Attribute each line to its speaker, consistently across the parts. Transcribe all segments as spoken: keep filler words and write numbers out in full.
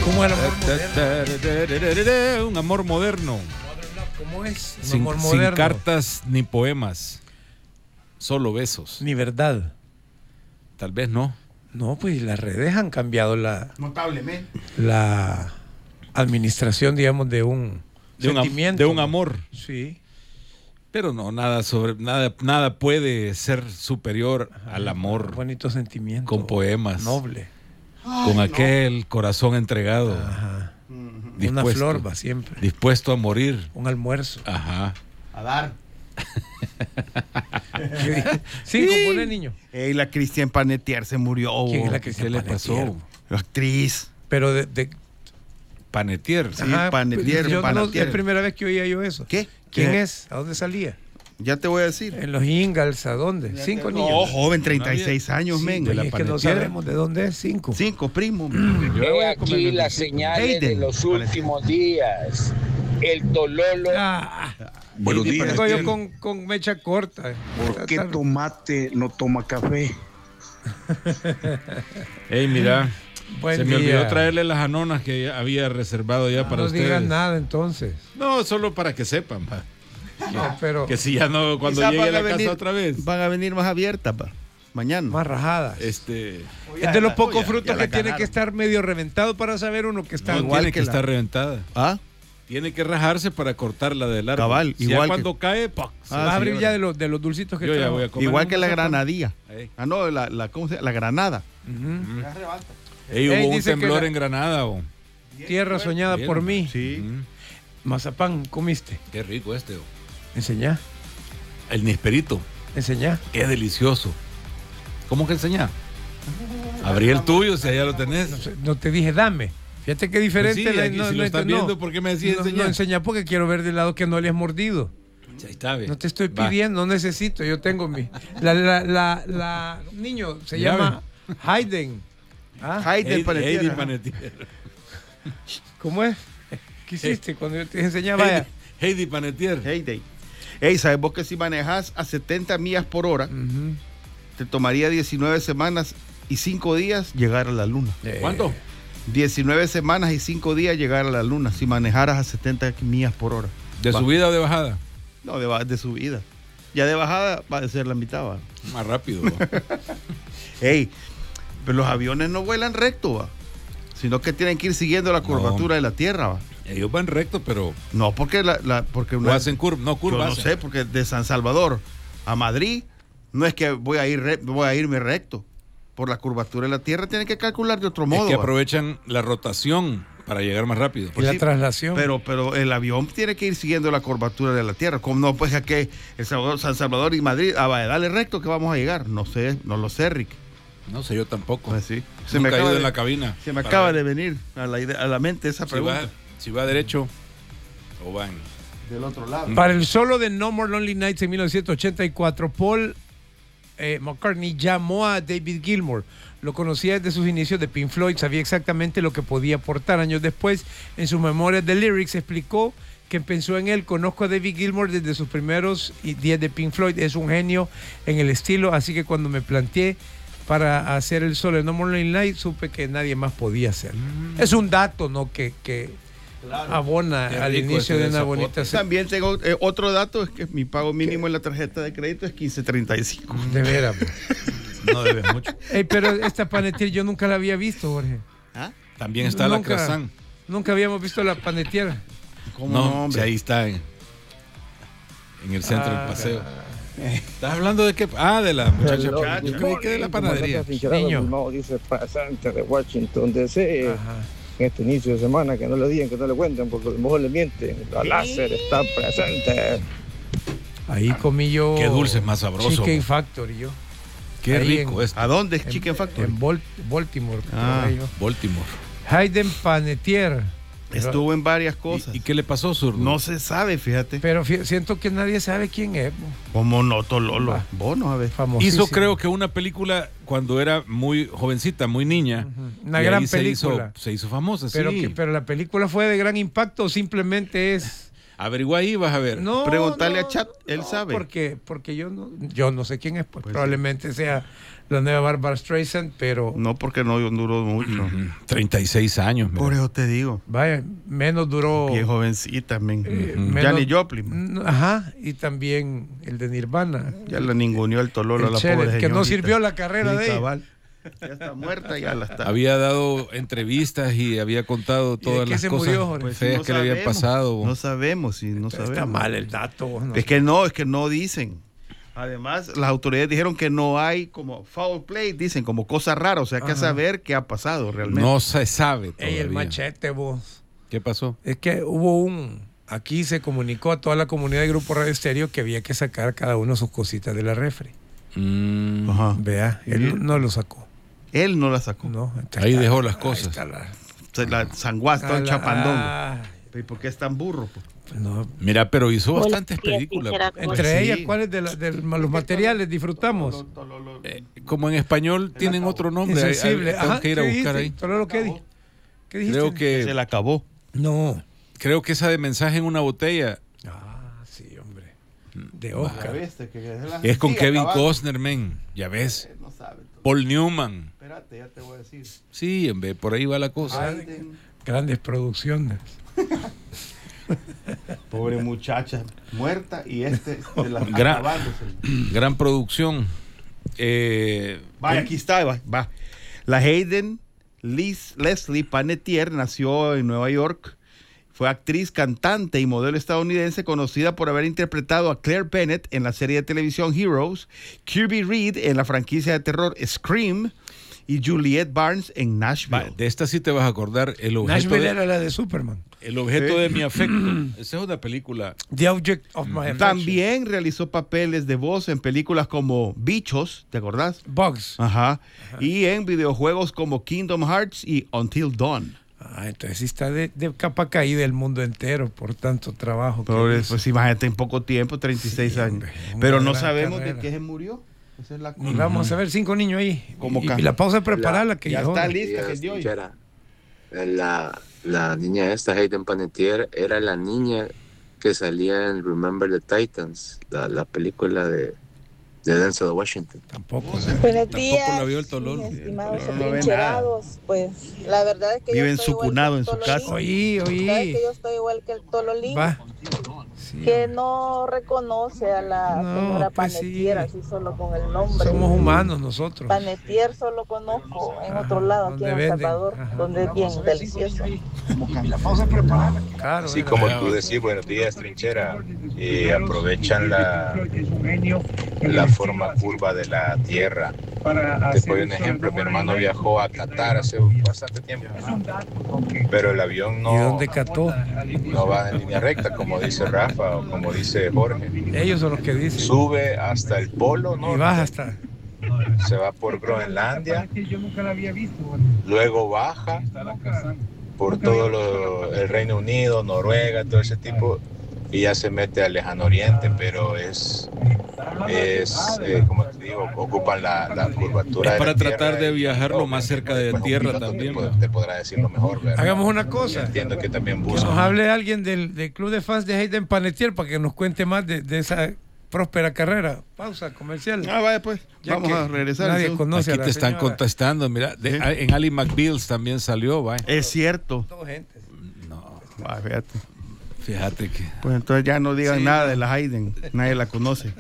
Speaker 1: ¿Cómo es el amor moderno?
Speaker 2: Un amor moderno.
Speaker 1: ¿Cómo es? Un
Speaker 2: Sin,
Speaker 1: amor
Speaker 2: sin
Speaker 1: moderno.
Speaker 2: cartas ni poemas. Solo besos.
Speaker 1: Ni verdad.
Speaker 2: Tal vez no.
Speaker 1: No, pues las redes han cambiado la,
Speaker 3: Notablemente.
Speaker 1: la administración, digamos, de un
Speaker 2: De un, am-
Speaker 1: sentimiento.
Speaker 2: de un amor.
Speaker 1: Sí.
Speaker 2: Pero no, nada sobre nada, nada puede ser superior al amor.
Speaker 1: Un bonito sentimiento.
Speaker 2: Con poemas.
Speaker 1: Noble.
Speaker 2: Con aquel corazón entregado.
Speaker 1: Ajá.
Speaker 2: Dispuesto,
Speaker 1: Una flor va siempre.
Speaker 2: Dispuesto a morir.
Speaker 1: Un almuerzo.
Speaker 2: Ajá.
Speaker 3: A dar.
Speaker 1: Sí, como el niño.
Speaker 3: Ey, la Cristian Panetier se murió.
Speaker 1: ¿Quién es la
Speaker 3: ¿Qué
Speaker 1: Cristian
Speaker 3: le
Speaker 1: Panetier?
Speaker 3: pasó? La actriz.
Speaker 1: Pero de, de
Speaker 2: Panetier.
Speaker 3: Sí,
Speaker 1: ajá,
Speaker 3: Panetier,
Speaker 1: yo no,
Speaker 3: Panetier.
Speaker 1: es primera vez que oía yo eso.
Speaker 3: ¿Qué?
Speaker 1: ¿Quién
Speaker 3: ¿Qué?
Speaker 1: es? ¿A dónde salía?
Speaker 3: Ya te voy a decir.
Speaker 1: En los Ingalls, ¿a dónde? Cinco
Speaker 3: No,
Speaker 1: niños.
Speaker 3: joven, treinta y seis años,
Speaker 1: Sí,
Speaker 3: men.
Speaker 1: pues,
Speaker 3: La
Speaker 1: es que no
Speaker 3: Panetier.
Speaker 1: sabemos de dónde es. Cinco.
Speaker 3: Cinco, primo.
Speaker 4: He aquí las señales de
Speaker 3: Hayden.
Speaker 4: los últimos días. El tololo.
Speaker 1: Ah,
Speaker 5: Buenos días.
Speaker 1: vengo yo con, con mecha corta.
Speaker 5: ¿Por qué tomate no toma café?
Speaker 2: Ey, mira.
Speaker 1: Buen
Speaker 2: se me
Speaker 1: día.
Speaker 2: olvidó traerle las anonas que ya había reservado ya para
Speaker 1: no
Speaker 2: ustedes.
Speaker 1: digas nada entonces.
Speaker 2: No, solo para que sepan, pa.
Speaker 1: No, pero
Speaker 2: Que si ya no, cuando
Speaker 3: Quizá
Speaker 2: llegue a
Speaker 3: van
Speaker 2: la
Speaker 3: a
Speaker 2: casa
Speaker 3: venir-
Speaker 2: otra vez.
Speaker 3: Van a venir más abiertas, pa. Mañana.
Speaker 1: más rajadas.
Speaker 2: Este.
Speaker 1: Es de los pocos
Speaker 3: ya-
Speaker 1: frutos
Speaker 3: ya la
Speaker 1: que tiene
Speaker 3: ganaron.
Speaker 1: que estar medio reventado para saber uno que está
Speaker 2: No,
Speaker 3: igual
Speaker 2: tiene
Speaker 3: que
Speaker 2: que,
Speaker 3: la-
Speaker 2: estar reventada.
Speaker 3: ¿Ah?
Speaker 2: Tiene que rajarse para cortarla del árbol.
Speaker 3: Cabal,
Speaker 2: Si
Speaker 3: igual
Speaker 2: ya
Speaker 3: que-
Speaker 2: cuando cae, ¡pac! se
Speaker 3: Ah,
Speaker 1: Va a
Speaker 2: va.
Speaker 3: sí,
Speaker 1: abrir
Speaker 3: verdad.
Speaker 1: ya de los, de los dulcitos que
Speaker 2: Yo ya
Speaker 1: trajo.
Speaker 2: voy a comer.
Speaker 3: Igual que la
Speaker 1: Ujú.
Speaker 3: granadilla.
Speaker 2: Ahí.
Speaker 3: Ah, no, la, la, ¿cómo se llama? La granada.
Speaker 2: Ey,
Speaker 1: Ey,
Speaker 2: hubo un
Speaker 1: dice que
Speaker 2: temblor
Speaker 1: la-
Speaker 2: en Granada. Oh.
Speaker 1: Tierra soñada
Speaker 2: Bien.
Speaker 1: por mí.
Speaker 3: Sí.
Speaker 2: Mm,
Speaker 1: Mazapán, comiste.
Speaker 2: Qué rico este. Oh.
Speaker 1: Enseñá,
Speaker 2: El nisperito.
Speaker 1: enseñá.
Speaker 2: Qué delicioso. ¿Cómo que enseñar? Abrí el tuyo si allá lo tenés.
Speaker 1: No, sé, no te dije dame. Fíjate qué diferente.
Speaker 2: Pues sí,
Speaker 1: la-
Speaker 2: aquí
Speaker 1: no,
Speaker 2: si
Speaker 1: no,
Speaker 2: lo estás
Speaker 1: no.
Speaker 2: viendo, ¿por qué me decís
Speaker 1: No,
Speaker 2: enseñar?
Speaker 1: no enseñá porque quiero ver del lado que no le has mordido.
Speaker 2: Ahí está, ve.
Speaker 1: No te estoy
Speaker 2: Va.
Speaker 1: pidiendo, no necesito. Yo tengo mi. La, la, la, la- niño, se
Speaker 2: Mira,
Speaker 1: llama Hayden. ¿Ah?
Speaker 3: Hayden
Speaker 2: Heidi-
Speaker 3: Panetier.
Speaker 2: Heidi
Speaker 3: ajá.
Speaker 2: Panetier.
Speaker 1: ¿Cómo es? ¿Qué hiciste cuando yo te enseñaba?
Speaker 2: Heidi,
Speaker 1: Vaya.
Speaker 2: Heidi Panetier.
Speaker 3: Heyday. Ey, ¿sabes vos que si manejas a setenta millas por hora,
Speaker 1: Ujú.
Speaker 3: te tomaría diecinueve semanas y cinco días llegar a la luna?
Speaker 1: Eh,
Speaker 2: ¿Cuánto?
Speaker 3: diecinueve semanas y cinco días llegar a la luna si manejaras a setenta millas por hora.
Speaker 2: ¿De
Speaker 3: Va.
Speaker 2: subida o de bajada?
Speaker 3: No, de, ba- de subida. Ya de bajada va a ser la mitad, va.
Speaker 2: Más rápido. va.
Speaker 3: Ey, pero los aviones no vuelan recto, va. Sino que tienen que ir siguiendo la curvatura de la Tierra, va.
Speaker 2: Ellos van recto, pero
Speaker 3: No, porque la, la- porque
Speaker 2: o
Speaker 3: una,
Speaker 2: hacen curva. No,
Speaker 3: yo
Speaker 2: curva.
Speaker 3: no
Speaker 2: hacen.
Speaker 3: sé, porque de San Salvador a Madrid no es que voy a ir re- voy a irme recto. Por la curvatura de la Tierra tienen que calcular de otro modo.
Speaker 2: Es que
Speaker 3: va.
Speaker 2: aprovechan la rotación para llegar más rápido.
Speaker 1: y la
Speaker 3: sí,
Speaker 1: traslación.
Speaker 3: Pero, pero el avión tiene que ir siguiendo la curvatura de la Tierra. Como no, pues a que El Salvador, San Salvador y Madrid, ah, vaya, dale recto que vamos a llegar. No sé, no lo sé, Rick.
Speaker 2: No sé, yo tampoco.
Speaker 3: Pues sí.
Speaker 2: Se me ha
Speaker 3: acaba
Speaker 2: ido
Speaker 3: de-
Speaker 2: en la cabina.
Speaker 3: Se me
Speaker 2: Para
Speaker 3: acaba
Speaker 2: ver
Speaker 3: de venir a la, idea- a la mente esa
Speaker 2: si
Speaker 3: pregunta.
Speaker 2: va, si va derecho o van.
Speaker 3: Del otro lado.
Speaker 1: Para el solo de No More Lonely Nights en mil novecientos ochenta y cuatro, Paul eh, McCartney llamó a David Gilmour. Lo conocía desde sus inicios de Pink Floyd, sabía exactamente lo que podía aportar. Años después, en sus memorias de Lyrics, explicó que pensó en él. Conozco a David Gilmour desde sus primeros días de Pink Floyd. Es un genio en el estilo, así que cuando me planteé para hacer el solo de No More Lonely Nights, supe que nadie más podía hacer. Es un dato, ¿no? Que, que abona
Speaker 2: Qué
Speaker 1: al
Speaker 2: rico
Speaker 1: inicio
Speaker 2: ese
Speaker 1: de una
Speaker 2: zapote.
Speaker 1: bonita se-
Speaker 3: También tengo eh, otro dato, es que mi pago mínimo en la tarjeta de crédito es quince treinta y cinco.
Speaker 1: De veras.
Speaker 2: No debes mucho.
Speaker 1: Ey, pero esta panetier yo nunca la había visto, Jorge.
Speaker 3: ¿Ah?
Speaker 2: También está la
Speaker 1: Nunca-
Speaker 2: croissant.
Speaker 1: Nunca habíamos visto la panetier.
Speaker 3: ¿Cómo
Speaker 2: No,
Speaker 3: no,
Speaker 2: si
Speaker 3: hombre?
Speaker 2: ahí está en, en el centro
Speaker 1: Ah,
Speaker 2: del paseo. ¿Estás hablando de qué? Ah, de la muchacha. Yo creí que de la panadería.
Speaker 1: Niño.
Speaker 6: No, dice pasante de Washington D C
Speaker 1: Ajá.
Speaker 6: en este inicio de semana, que no le digan, que no le cuenten, porque a lo mejor le mienten. La láser está presente.
Speaker 1: Ahí comí yo.
Speaker 2: Qué dulce, más sabroso.
Speaker 1: Chicken Factory, yo.
Speaker 2: Qué
Speaker 1: Ahí
Speaker 2: rico
Speaker 1: en-
Speaker 2: esto.
Speaker 3: ¿A dónde es
Speaker 1: En-
Speaker 3: Chicken Factory?
Speaker 1: En Bol- Baltimore.
Speaker 3: Ah.
Speaker 1: por ahí, ¿no?
Speaker 2: Baltimore.
Speaker 1: Hayden Panetier. Pero,
Speaker 3: Estuvo en varias cosas.
Speaker 2: ¿Y, y qué le pasó, zurdo?
Speaker 3: No se sabe, fíjate.
Speaker 1: pero fí- siento que nadie sabe quién es. bo.
Speaker 3: ¿Cómo no, Tololo?
Speaker 1: Va.
Speaker 3: Vos no sabés.
Speaker 1: Famosísimo.
Speaker 2: Hizo, creo que una película cuando era muy jovencita, muy niña.
Speaker 1: Ujú. Una
Speaker 2: y
Speaker 1: gran
Speaker 2: ahí se
Speaker 1: película.
Speaker 2: hizo, se hizo famosa,
Speaker 1: Pero,
Speaker 2: sí.
Speaker 1: que, pero la película fue de gran impacto o simplemente es
Speaker 2: Averigua ahí, vas a ver.
Speaker 1: No,
Speaker 3: Preguntarle
Speaker 1: no,
Speaker 3: a Chat, él
Speaker 1: no,
Speaker 3: sabe.
Speaker 1: Porque, porque yo no, yo no sé quién es, pues,
Speaker 3: Pues
Speaker 1: probablemente sí. sea la nueva Barbara Streisand, pero
Speaker 3: No, porque no duró mucho.
Speaker 2: Ujú, treinta y seis años. mira.
Speaker 3: Por eso te digo.
Speaker 1: vaya, menos duró.
Speaker 3: Bien jovencita, men.
Speaker 1: eh,
Speaker 2: Ujú.
Speaker 1: menos-
Speaker 3: Janis Joplin.
Speaker 1: Mm, Ajá, y también el de Nirvana.
Speaker 3: Ya la ninguneó el tololo a
Speaker 1: El
Speaker 3: la
Speaker 1: Cheryl,
Speaker 3: pobre
Speaker 1: que no
Speaker 3: señorita.
Speaker 1: sirvió la carrera
Speaker 3: Sí,
Speaker 1: de ella.
Speaker 3: cabal. Ya está muerta, ya la está.
Speaker 2: Había dado entrevistas y había contado
Speaker 1: de
Speaker 2: todas
Speaker 1: qué
Speaker 2: las
Speaker 1: se
Speaker 2: cosas
Speaker 1: murió, Jorge?
Speaker 3: Pues,
Speaker 2: feas
Speaker 3: no
Speaker 2: que le habían
Speaker 3: sabemos.
Speaker 2: pasado.
Speaker 3: No sabemos, sí, no sabemos.
Speaker 1: Está mal el dato. no
Speaker 3: Es que no, es que no dicen. Además, las autoridades dijeron que no hay como foul play, dicen como cosa rara, o sea, hay que
Speaker 1: Ajá.
Speaker 3: saber qué ha pasado realmente.
Speaker 2: No se sabe
Speaker 1: Ey,
Speaker 2: todavía.
Speaker 1: el machete, vos.
Speaker 2: ¿Qué pasó?
Speaker 1: Es que hubo un. Aquí se comunicó a toda la comunidad de Grupo Radio Estéreo que había que sacar cada uno sus cositas de la refri.
Speaker 2: Mm,
Speaker 3: Ajá.
Speaker 1: Vea, él no lo sacó.
Speaker 3: Él no la sacó.
Speaker 1: No,
Speaker 2: Ahí dejó las
Speaker 1: ahí
Speaker 2: cosas.
Speaker 1: está la-
Speaker 3: Se la sanguas, todo el
Speaker 1: la-
Speaker 3: chapandón.
Speaker 1: ah,
Speaker 3: ¿Y por qué es tan burro? pues?
Speaker 1: no.
Speaker 2: Mira, pero hizo
Speaker 7: Hola,
Speaker 2: bastantes
Speaker 7: tía,
Speaker 2: películas.
Speaker 7: teacher,
Speaker 2: pues.
Speaker 7: ¿cómo
Speaker 1: Entre
Speaker 3: sí.
Speaker 1: ellas, ¿cuáles de, la- de los materiales disfrutamos?
Speaker 2: Eh, como en español tienen otro nombre. hay- hay-
Speaker 1: Insensible.
Speaker 2: tengo
Speaker 1: Ajá,
Speaker 2: que ir a
Speaker 1: ¿qué
Speaker 2: buscar
Speaker 1: dijiste?
Speaker 2: ahí.
Speaker 1: Tololo, ¿qué, di- ¿Qué dijiste?
Speaker 2: Creo que
Speaker 3: Se la acabó.
Speaker 1: No.
Speaker 2: creo que esa de mensaje en una botella
Speaker 1: Ah, sí, hombre. De Oscar.
Speaker 2: es con
Speaker 3: Sí,
Speaker 2: Kevin
Speaker 3: acabando.
Speaker 2: Costner, men. Ya ves.
Speaker 3: No sabe.
Speaker 2: Paul Newman.
Speaker 3: Espérate, ya te voy a decir.
Speaker 2: Sí, en vez, por ahí va la cosa.
Speaker 3: Hayden,
Speaker 1: Grandes producciones.
Speaker 3: pobre muchacha, muerta y este de la
Speaker 2: Gra-
Speaker 3: acabándose.
Speaker 2: Gran producción. Eh,
Speaker 3: Vaya, aquí está, va, va. La Hayden Liz- Leslie Panettiere nació en Nueva York. Fue actriz, cantante y modelo estadounidense conocida por haber interpretado a Claire Bennett en la serie de televisión Heroes, Kirby Reed en la franquicia de terror Scream y Juliette Barnes en Nashville.
Speaker 2: va, de esta sí te vas a acordar. El objeto,
Speaker 1: Nashville
Speaker 2: de,
Speaker 1: era la de Superman.
Speaker 2: el objeto
Speaker 3: Sí.
Speaker 2: de mi afecto. Esa es una película.
Speaker 1: The Object of My Affection.
Speaker 3: También realizó papeles de voz en películas como Bichos, ¿te acordás?
Speaker 1: Bugs.
Speaker 3: Ajá. Y en videojuegos como Kingdom Hearts y Until Dawn.
Speaker 1: Ah, entonces sí está de, de capa caída el mundo entero por tanto trabajo. que
Speaker 3: Pero,
Speaker 1: hizo.
Speaker 3: pues imagínate en poco tiempo, treinta y seis
Speaker 1: Sí,
Speaker 3: años.
Speaker 1: hombre, una
Speaker 3: Pero no
Speaker 1: gran
Speaker 3: sabemos
Speaker 1: carrera.
Speaker 3: de qué se murió. Esa es la
Speaker 1: Ni vamos a ver cinco niños ahí.
Speaker 3: Como
Speaker 1: y,
Speaker 3: ca-
Speaker 1: y la pausa prepararla que
Speaker 3: ya
Speaker 1: ya
Speaker 3: está
Speaker 1: joda.
Speaker 3: lista, que dio.
Speaker 8: Era- La, la niña esta, Hayden Panettiere, era la niña que salía en Remember the Titans, la, la película de, de Denzel Washington.
Speaker 1: Tampoco.
Speaker 9: Buenos
Speaker 2: Tampoco
Speaker 9: días,
Speaker 2: la vio el Tololo.
Speaker 9: mis estimados
Speaker 3: No, no ve
Speaker 9: atrincherados. Pues la verdad es que
Speaker 3: Vive
Speaker 9: yo estoy
Speaker 3: ensucunado
Speaker 9: igual que
Speaker 3: en
Speaker 9: el
Speaker 3: su
Speaker 9: Tololín.
Speaker 1: Oí,
Speaker 9: La verdad es
Speaker 1: oí.
Speaker 9: que yo estoy igual que el Tololín,
Speaker 1: Va. Sí,
Speaker 9: que no reconoce a la
Speaker 1: No,
Speaker 9: señora
Speaker 1: pues sí.
Speaker 9: Panettiere así solo con el nombre.
Speaker 1: somos humanos nosotros.
Speaker 9: Panettiere solo conozco en otro
Speaker 1: Ajá,
Speaker 9: lado, aquí
Speaker 1: donde
Speaker 9: en El
Speaker 1: venden.
Speaker 9: Salvador,
Speaker 1: Ajá.
Speaker 9: donde es bien delicioso.
Speaker 1: Claro,
Speaker 10: Así
Speaker 1: era.
Speaker 10: como tú decís, buenos días, trinchera, y aprovechan la, la forma curva de la tierra. Te doy un ejemplo, mi hermano viajó a Qatar hace bastante tiempo, pero el avión
Speaker 1: ¿Y
Speaker 10: no,
Speaker 1: dónde cató?
Speaker 10: no va en línea recta, como dice Rafa o como dice Jorge.
Speaker 1: Ellos son los que dicen.
Speaker 10: Sube hasta el polo,
Speaker 1: Y
Speaker 10: ¿no?
Speaker 1: baja hasta.
Speaker 10: Se va por Groenlandia, luego baja por todo lo- el Reino Unido, Noruega, todo ese tipo, y ya se mete al lejano oriente, pero es, es eh, como te digo, ocupan la, la curvatura
Speaker 2: Es
Speaker 10: de
Speaker 2: para
Speaker 10: la tierra
Speaker 2: tratar de
Speaker 10: y-
Speaker 2: viajar lo
Speaker 10: no,
Speaker 2: más cerca de
Speaker 10: pues, un
Speaker 2: tierra
Speaker 10: piloto
Speaker 2: también,
Speaker 10: te,
Speaker 2: ¿no?
Speaker 10: pod- te podrá decir lo mejor, ¿verdad?
Speaker 1: Hagamos una
Speaker 10: Yo
Speaker 1: cosa.
Speaker 10: entiendo que también
Speaker 1: Que
Speaker 10: buscan.
Speaker 1: nos hable alguien del, del club de fans de Hayden Panettiere para que nos cuente más de, de esa próspera carrera. Pausa comercial.
Speaker 3: Ah, vaya pues,
Speaker 1: Ya
Speaker 3: vamos
Speaker 1: que
Speaker 3: a regresar.
Speaker 1: nadie
Speaker 3: Sí.
Speaker 1: conoce
Speaker 2: Aquí
Speaker 1: a la
Speaker 2: te están
Speaker 1: señora.
Speaker 2: contestando. Mira, de-
Speaker 3: Sí.
Speaker 2: en Ali McBeals también salió, va.
Speaker 3: Es cierto.
Speaker 1: Todo gente.
Speaker 2: No,
Speaker 3: Ah, fíjate.
Speaker 2: fíjate que.
Speaker 3: Pues entonces ya no digan
Speaker 2: Sí,
Speaker 3: nada
Speaker 2: no.
Speaker 3: de la Hayden, nadie la conoce.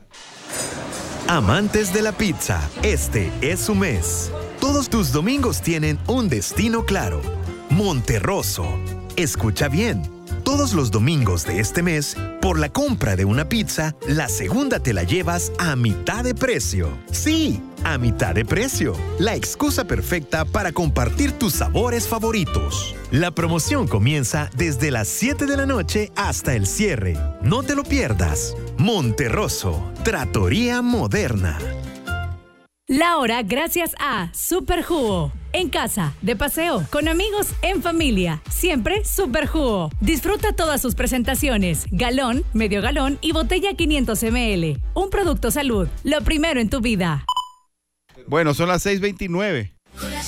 Speaker 11: Amantes de la pizza, este es su mes. Todos tus domingos tienen un destino claro. Monterroso. Escucha bien. Todos los domingos de este mes, por la compra de una pizza, la segunda te la llevas a mitad de precio. Sí, a mitad de precio. La excusa perfecta para compartir tus sabores favoritos. La promoción comienza desde las siete de la noche hasta el cierre. No te lo pierdas. Monterroso, Trattoria Moderna.
Speaker 12: La hora gracias a Super Jugo. En casa, de paseo, con amigos, en familia. Siempre Super Jugo. Disfruta todas sus presentaciones. Galón, medio galón y botella quinientos mililitros. Un producto salud. Lo primero en tu vida.
Speaker 3: Bueno, son las seis veintinueve.